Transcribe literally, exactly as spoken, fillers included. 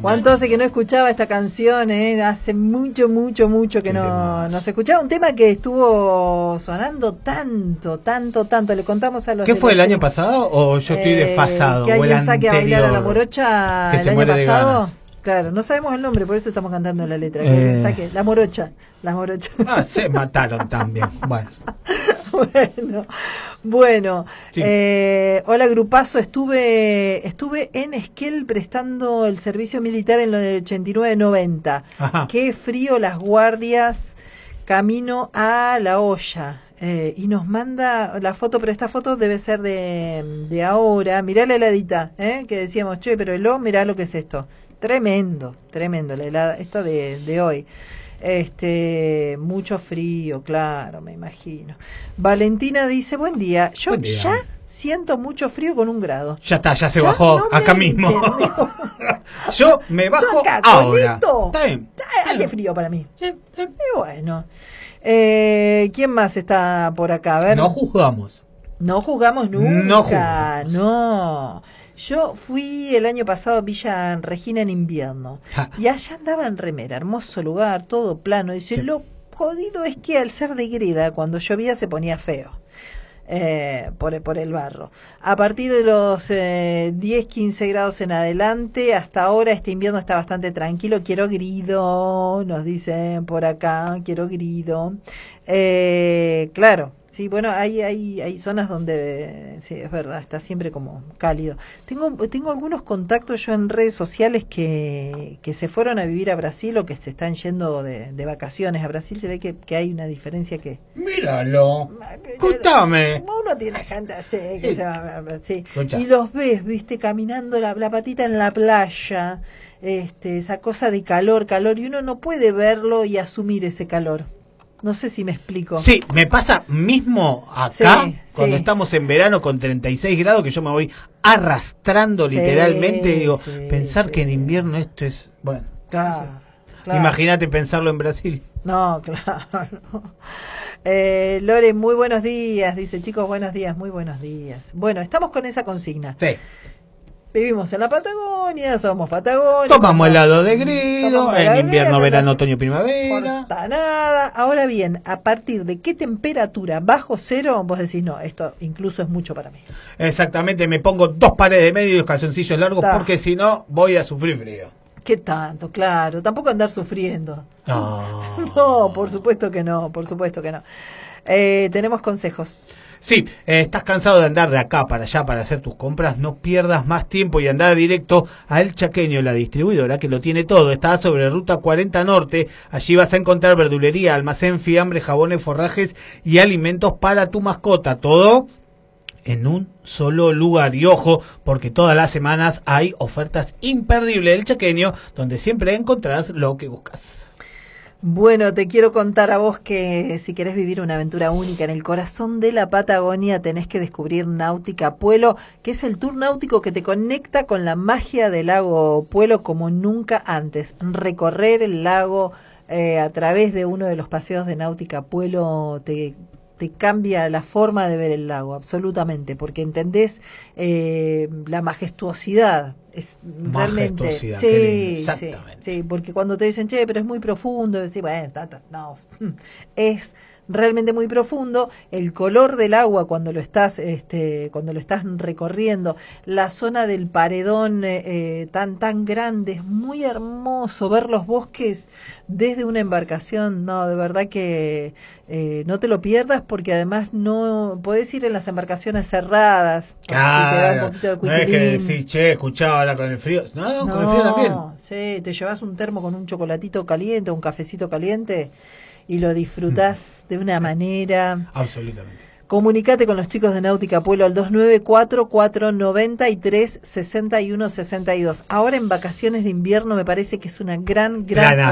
¿Cuánto hace que no escuchaba esta canción? Eh? Hace mucho, mucho, mucho que no, no se escuchaba. Un tema que estuvo sonando tanto, tanto, tanto. Le contamos a los... ¿Qué fue el año pasado o yo estoy eh, desfasado? Que alguien o el saque a bailar a la morocha el año pasado. Claro, no sabemos el nombre, por eso estamos cantando la letra. Que eh. saque la morocha, la morocha. Ah, se mataron también. Bueno. Bueno, bueno, sí. eh, hola grupazo, estuve estuve en Esquel prestando el servicio militar en lo de ochenta y nueve noventa. Ajá. Qué frío las guardias, camino a La Olla. Eh, y nos manda la foto, pero esta foto debe ser de, de ahora. Mirá la heladita, ¿eh? Que decíamos, che, pero el mirá lo que es esto. Tremendo, tremendo, la helada, esto de, de hoy. Este, mucho frío, claro, me imagino. Valentina dice, buen día, yo buen día. Ya siento mucho frío con un grado. Ya está, ya se ya bajó no acá me, mismo. Che, no me... yo me bajo yo acá, ahora. Está bien. Hace frío para mí. Sí, sí. Y bueno. Eh, ¿Quién más está por acá? A ver. No juzgamos. No juzgamos nunca. No juzgamos. No. Yo fui el año pasado a Villa Regina en invierno ja. y allá andaba en remera, hermoso lugar, todo plano. Dice, sí. Lo jodido es que al ser de greda, cuando llovía se ponía feo eh, por, por el barro. A partir de los eh, diez, quince grados en adelante, hasta ahora este invierno está bastante tranquilo. Quiero grido, nos dicen por acá, quiero grido. Eh, claro. Sí, bueno, hay, hay, hay zonas donde, sí, es verdad, está siempre como cálido. Tengo, tengo algunos contactos yo en redes sociales que, que se fueron a vivir a Brasil o que se están yendo de, de vacaciones a Brasil. Se ve que, que hay una diferencia que... Míralo, escúchame. Uno tiene gente así, que sí. Se va a Brasil. Y los ves, viste, caminando la, la patita en la playa, este, esa cosa de calor, calor, y uno no puede verlo y asumir ese calor. No sé si me explico. Sí, me pasa mismo acá, sí, cuando sí. estamos en verano con treinta y seis grados, que yo me voy arrastrando sí, literalmente. Digo, sí, pensar sí. que en invierno esto es... Bueno, claro, claro. Imagínate pensarlo en Brasil. No, claro. Eh, Lore, muy buenos días. Dice, chicos, buenos días, muy buenos días. Bueno, estamos con esa consigna. Sí. Vivimos en la Patagonia, somos Patagonia. Tomamos helado de grido, en invierno, verano, otoño, primavera. Corta nada. Ahora bien, ¿a partir de qué temperatura bajo cero vos decís, no, esto incluso es mucho para mí? Exactamente, me pongo dos pares de medio y los calzoncillos largos Ta. porque si no voy a sufrir frío. ¿Qué tanto? Claro, tampoco andar sufriendo. No, no, por supuesto que no, por supuesto que no. Eh, tenemos consejos. Sí, eh, estás cansado de andar de acá para allá para hacer tus compras, no pierdas más tiempo y anda directo a El Chaqueño, la distribuidora que lo tiene todo. Está sobre Ruta cuarenta Norte, allí vas a encontrar verdulería, almacén, fiambre, jabones, forrajes y alimentos para tu mascota, todo en un solo lugar. Y ojo, porque todas las semanas hay ofertas imperdibles del Chaqueño, donde siempre encontrarás lo que buscas. Bueno, te quiero contar a vos que si querés vivir una aventura única en el corazón de la Patagonia, tenés que descubrir Náutica Puelo, que es el tour náutico que te conecta con la magia del lago Puelo como nunca antes. Recorrer el lago eh, a través de uno de los paseos de Náutica Puelo te... te cambia la forma de ver el lago, absolutamente, porque entendés eh, la majestuosidad. Es realmente, majestuosidad, sí, exactamente. Sí, sí, porque cuando te dicen, che, pero es muy profundo, decís, bueno, ta, ta, no, es realmente muy profundo. El color del agua cuando lo estás, este, cuando lo estás recorriendo, la zona del paredón eh, eh, tan tan grande, es muy hermoso ver los bosques desde una embarcación. No, de verdad que eh, no te lo pierdas, porque además no podés ir en las embarcaciones cerradas. Claro, te da un poquito de no es que decís, che, escuchá ahora con el frío. No, no, no, con el frío también. Sí, te llevas un termo con un chocolatito caliente, un cafecito caliente y lo disfrutás de una manera. Absolutamente. Comunicate con los chicos de Náutica Puelo al dos nueve cuatro, cuatro nueve tres, seis uno seis dos. Ahora en vacaciones de invierno me parece que es una gran, gran...